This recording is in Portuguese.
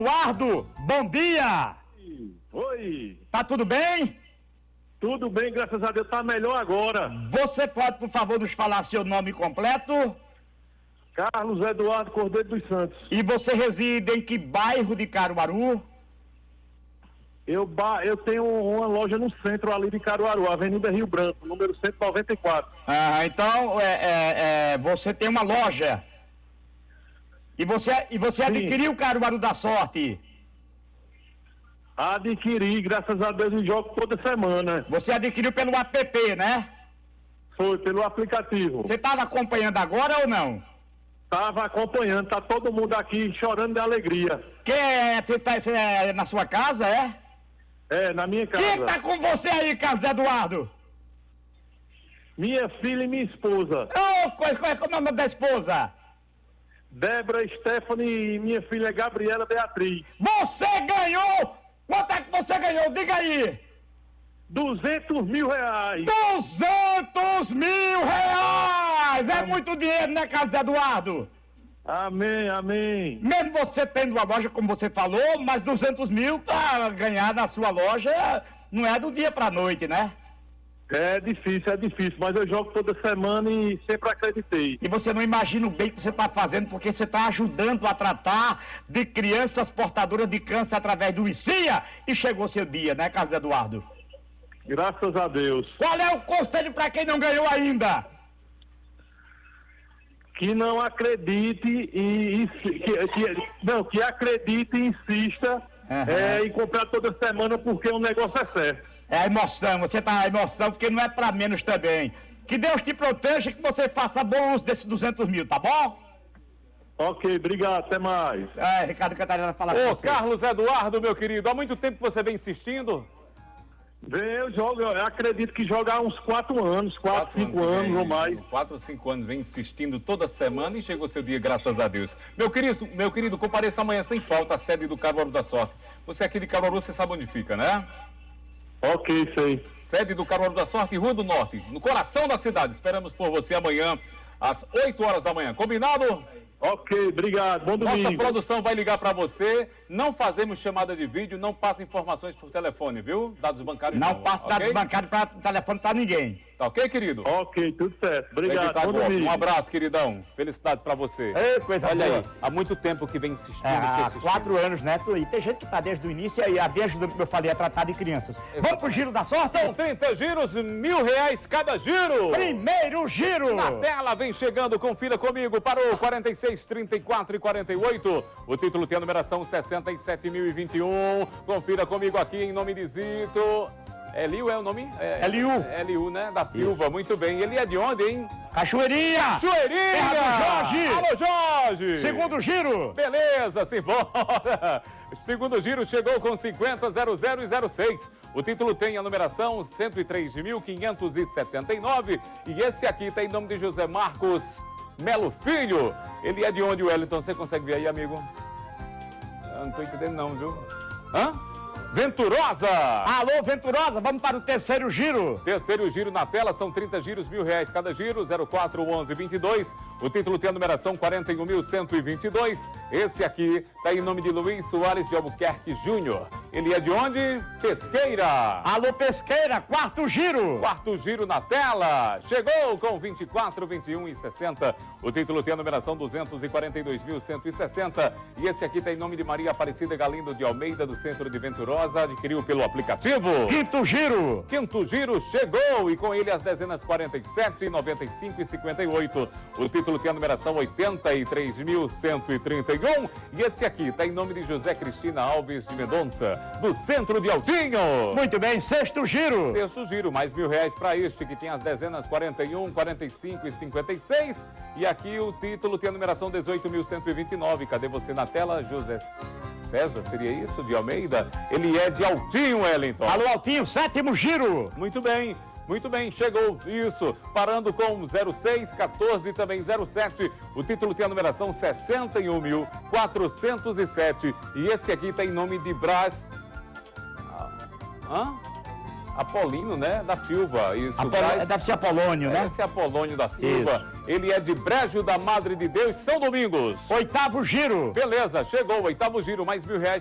Eduardo, bom dia! Oi! Tá tudo bem? Tudo bem, graças a Deus, tá melhor agora. Você pode, por favor, nos falar seu nome completo? Carlos Eduardo Cordeiro dos Santos. E você reside em que bairro de Caruaru? Eu tenho uma loja no centro ali de Caruaru, Avenida Rio Branco, número 194. Então, você tem uma loja. E você adquiriu o Caruaru da Sorte? Adquiri, graças a Deus, e jogo toda semana. Você adquiriu pelo app, né? Foi pelo aplicativo. Você estava acompanhando agora ou não? Tava acompanhando, tá todo mundo aqui chorando de alegria. Você é na sua casa, é? É, na minha casa. Quem tá com você aí, Carlos Eduardo? Minha filha e minha esposa. Como é o nome da esposa? Débora, Stephanie e minha filha Gabriela Beatriz. Você ganhou! Quanto é que você ganhou? Diga aí! 200 mil reais. 200 mil reais! É muito dinheiro, né, Carlos Eduardo? Amém, amém. Mesmo você tendo uma loja, como você falou, mas 200 mil para ganhar na sua loja não é do dia para a noite, né? É difícil, mas eu jogo toda semana e sempre acreditei. E você não imagina o bem que você está fazendo, porque você está ajudando a tratar de crianças portadoras de câncer através do ICIA, e chegou seu dia, né, Carlos Eduardo? Graças a Deus. Qual é o conselho para quem não ganhou ainda? Que não acredite que acredite e insista em comprar toda semana, porque o negócio é certo. É a emoção, você tá a emoção, porque não é pra menos também. Que Deus te proteja e que você faça bom uso desses 200 mil, tá bom? Ok, obrigado, até mais. Ricardo Catarina fala com você. Carlos Eduardo, meu querido, há muito tempo que você vem insistindo? Eu acredito que joga há uns 4 anos, 5 anos ou mais. 4 ou 5 anos, vem insistindo toda semana e chegou seu dia, graças a Deus. Meu querido, compareça amanhã sem falta à sede do Caruaru da Sorte. Você aqui de Caruaru, você sabe onde fica, né? Ok, sei. Sede do Caruaru da Sorte, Rua do Norte, no coração da cidade. Esperamos por você amanhã, às 8 horas da manhã. Combinado? Ok, obrigado. Bom domingo. Nossa produção vai ligar para você. Não fazemos chamada de vídeo, não passa informações por telefone, viu? Dados bancários não. Não passa dados bancários para telefone para ninguém. Tá ok, querido? Ok, tudo certo. Obrigado. Tá bom. Um abraço, queridão. Felicidade pra você. Ei, coisa Olha boa. aí, há muito tempo que vem insistindo. Há 4 anos, né? E tem gente que tá desde o início e a desde como eu falei, a tratar de crianças. Exatamente. Vamos pro giro da sorte? São 30 giros, R$1.000 cada giro. Primeiro giro. Na tela, vem chegando, confira comigo, parou 46, 34 e 48. O título tem a numeração 67.021. Confira comigo aqui em nome de Zito. Eliu é o nome? Eliu. Eliu, né? Da Silva, muito bem. Ele é de onde, hein? Cachoeirinha! Cachoeirinha! Terra do Jorge! Alô, Jorge! Segundo giro! Beleza, simbora! Segundo giro chegou com 50.0006. O título tem a numeração 103.579. E esse aqui tem nome de José Marcos Melo Filho. Ele é de onde, Wellington? Você consegue ver aí, amigo? Eu não tô entendendo não, viu? Hã? Venturosa! Alô, Venturosa, vamos para o terceiro giro. Terceiro giro na tela, são 30 giros, R$1.000 cada giro, 041122. O título tem a numeração 41.122. Esse aqui está em nome de Luiz Soares de Albuquerque Júnior. Ele é de onde? Pesqueira. Alô, Pesqueira, quarto giro. Quarto giro na tela. Chegou com 24, 21 e 60. O título tem a numeração 242.160. E esse aqui está em nome de Maria Aparecida Galindo de Almeida, do centro de Venturosa. Adquiriu pelo aplicativo. Quinto giro. Quinto giro chegou e com ele as dezenas 47, 95 e 58. O título tem a numeração 83.131. E esse aqui está em nome de José Cristina Alves de Mendonça, do centro de Altinho. Muito bem, sexto giro. Sexto giro, mais R$1.000 para este, que tem as dezenas 41, 45 e 56. E aqui o título tem a numeração 18.129. Cadê você na tela, José César? Seria isso? De Almeida? Ele é de Altinho, Wellington. Alô, Altinho, sétimo giro. Muito bem. Muito bem, chegou isso, parando com 06, 14 também 07. O título tem a numeração 61.407. E esse aqui está em nome de Brás. Apolino, né? Da Silva. Isso. Deve ser Apolônio, né? Deve ser Apolônio da Silva. Ele é de Brejo da Madre de Deus, São Domingos. 8º giro. Beleza, chegou o 8º giro, mais R$1.000